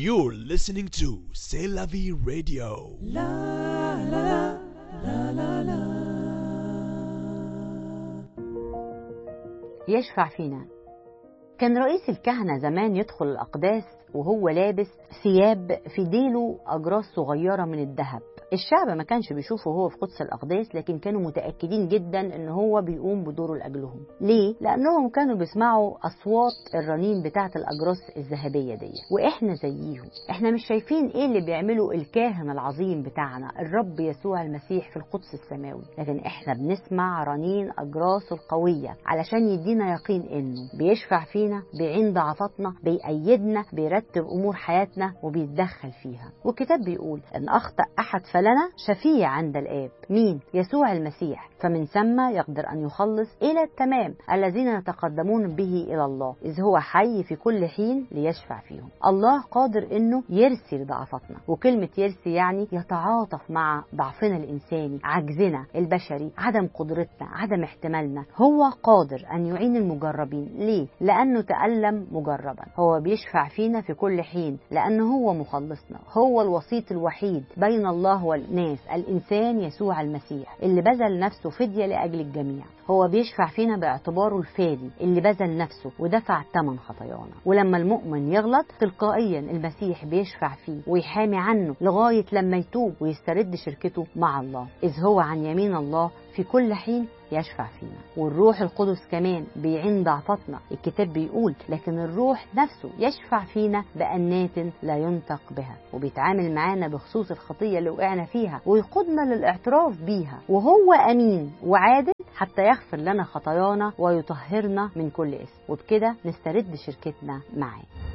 You're listening to C'est la vie radio. يشفع فينا. كان رئيس الكهنة زمان يدخل الأقداس وهو لابس ثياب في ديله أجراس صغيرة من الذهب. الشعب ما كانش بيشوفه هو في قدس الأقداس، لكن كانوا متأكدين جدا ان هو بيقوم بدوره لأجلهم. ليه؟ لأنهم كانوا بيسمعوا أصوات الرنين بتاعة الأجراس الذهبية دي. وإحنا زيهم، إحنا مش شايفين إيه اللي بيعمله الكاهن العظيم بتاعنا الرب يسوع المسيح في القدس السماوي، لكن إحنا بنسمع رنين أجراسه القوية علشان يدينا يقين إنه بيشفع فينا، بيعين ضعفاتنا، بيأيدنا، بيرتب أمور حياتنا وبيتدخل فيها. والكتاب بيقول إن أخطأ أحد فلنا شفيع عند الآب. مين؟ يسوع المسيح. فمن ثم يقدر أن يخلص إلى التمام الذين يتقدمون به إلى الله، إذ هو حي في كل حين ليشفع فيهم. الله قادر إنه يرسي لضعفاتنا، وكلمة يرسي يعني يتعاطف مع ضعفنا الإنساني، عجزنا البشري، عدم قدرتنا، عدم احتمالنا. هو قادر أن يعين المجربين. ليه؟ لأنه تألم مجربا. هو بيشفع فينا في كل حين لأنه هو مخلصنا، هو الوسيط الوحيد بين الله والناس، الإنسان يسوع المسيح اللي بذل نفسه فدية لأجل الجميع. هو بيشفع فينا باعتباره الفادي اللي بذل نفسه ودفع ثمن خطايانا. ولما المؤمن يغلط تلقائيا المسيح بيشفع فيه ويحامي عنه لغاية لما يتوب ويسترد شركته مع الله، إذ هو عن يمين الله في كل حين يشفع فينا. والروح القدس كمان بيعين ضعفاتنا. الكتاب بيقول لكن الروح نفسه يشفع فينا بأنات لا ينطق بها، وبيتعامل معانا بخصوص الخطية اللي وقعنا فيها ويقودنا للاعتراف بيها. وهو أمين وعادل حتى يغفر لنا خطايانا ويطهرنا من كل اسم، وبكده نسترد شركتنا معاه.